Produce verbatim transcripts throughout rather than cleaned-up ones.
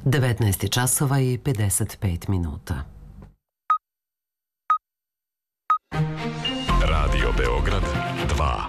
devetnaest časova i pedeset pet minuta. Radio Beograd dva.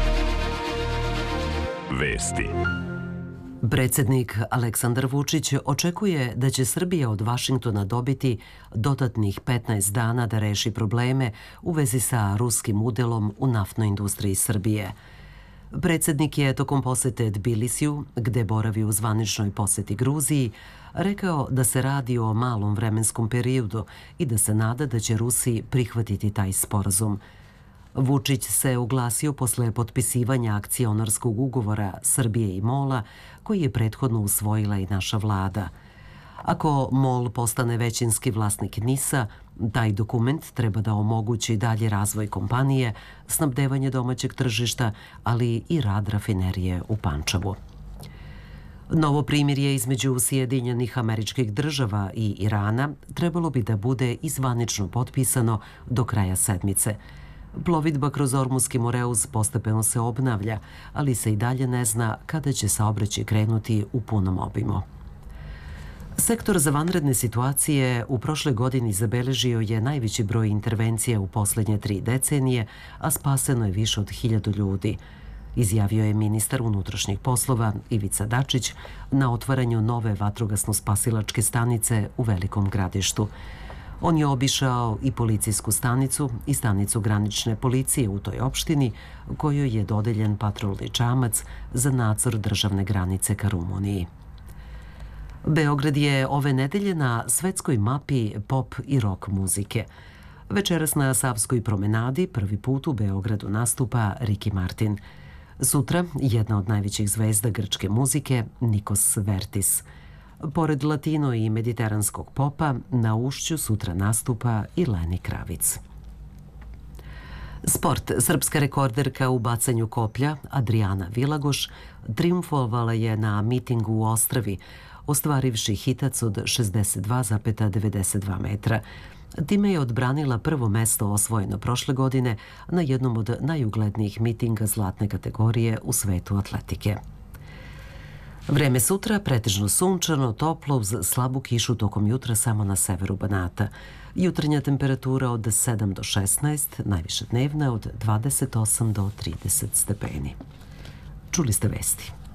Vesti. Predsjednik Aleksandar Vučić očekuje da će Srbija od Vašingtona dobiti dodatnih petnaest dana da reši probleme u vezi sa ruskim udelom u naftnoj industriji Srbije. Predsjednik je tokom posete Tbilisiju, gde boravi u zvaničnoj poseti Gruziji, rekao da se radi o malom vremenskom periodu i da se nada da će Rusi prihvatiti taj sporazum. Vučić se oglasio posle potpisivanja akcionarskog ugovora Srbije i MOL-a, koji je prethodno usvojila i naša vlada. Ako MOL postane većinski vlasnik NIS-a, taj dokument treba da omogući dalje razvoj kompanije, snabdevanje domaćeg tržišta, ali i rad rafinerije u Pančevu. Novo primirje između Sjedinjenih Američkih Država i Irana trebalo bi da bude i zvanično potpisano do kraja sedmice. Plovidba kroz Ormuski Moreus postepeno se obnavlja, ali se i dalje ne zna kada će saobraćaj krenuti u punom obimu. Sektor za vanredne situacije u prošloj godini zabeležio je najveći broj intervencija u poslednje tri decenije, a spaseno je više od hiljadu ljudi, izjavio je ministar unutrašnjih poslova Ivica Dačić na otvaranju nove vatrogasno-spasilačke stanice u Velikom Gradištu. On je obišao i policijsku stanicu i stanicu granične policije u toj opštini, kojoj je dodeljen patrolni čamac za nadzor državne granice ka Rumuniji. Beograd je ove nedelje na svetskoj mapi pop i rock muzike. Večeras na Savskoj promenadi prvi put u Beogradu nastupa Ricky Martin. Sutra jedna od najvećih zvezda grčke muzike, Nikos Vertis. Pored latino i mediteranskog popa, na Ušću sutra nastupa i Leni Kravic. Sport. Srpska rekorderka u bacanju koplja, Adriana Vilagoš, triumfovala je na mitingu u Ostravi, ostvarivši hitac od šezdeset dva zarez devedeset dva metra. Time je odbranila prvo mesto osvojeno prošle godine na jednom od najuglednijih mitinga zlatne kategorije u svetu atletike. Vreme sutra pretežno sunčano, toplo uz slabu kišu tokom jutra samo na severu Banata. Jutarnja temperatura od sedam do šesnaest, najviše dnevna od dvadeset osam do trideset stepeni. Čuli ste vesti.